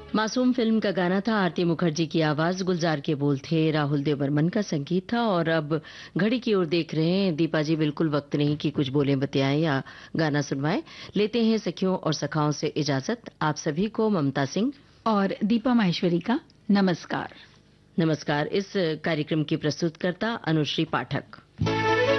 मासूम फिल्म का गाना था। आरती मुखर्जी की आवाज, गुलजार के बोल थे, राहुल देवबर्मन का संगीत था। और अब घड़ी की ओर देख रहे हैं दीपा जी, बिल्कुल वक्त नहीं कि कुछ बोले बतियाएं या गाना सुनवाएं। लेते हैं सखियों और सखाओं से इजाजत। आप सभी को ममता सिंह और दीपा माहेश्वरी का नमस्कार। नमस्कार। इस कार्यक्रम की प्रस्तुतकर्ता अनुश्री पाठक।